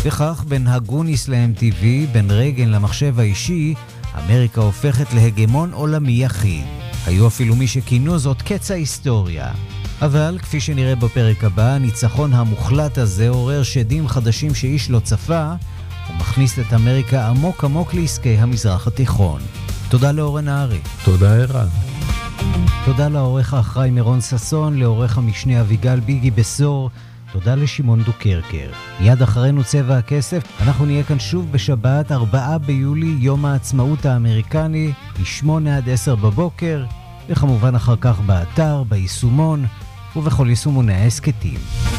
וכך בין הגוניס ל-MTV, בין רייגן למחשב האישי, אמריקה הופכת להגמון עולמי יחיד. היו אפילו מי שכינו זאת קץ ההיסטוריה. אבל כפי שנראה בפרק הבא, הניצחון המוחלט הזה עורר שדים חדשים שאיש לא צפה, ומכניס את אמריקה עמוק עמוק לעסקי המזרח התיכון. תודה לאורן נהרי. תודה ערן. תודה לעורך האחראי מירון ססון, לעורך המשנה אביגל ביגי בסור, תודה לשמעון דוקרקר. מיד אחרינו צבע הכסף, אנחנו נהיה כאן שוב בשבת 4 ביולי, יום העצמאות האמריקני, מ-8 עד 10 בבוקר, וכמובן אחר כך באתר, ביישומון ובכל יישומוני העסקתים.